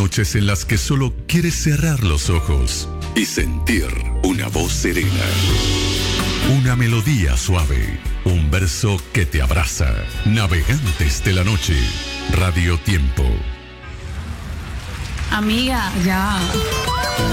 noches en las que solo quieres cerrar los ojos y sentir una voz serena, una melodía suave, un verso que te abraza. Navegantes de la noche, Radio Tiempo. Amiga, ya.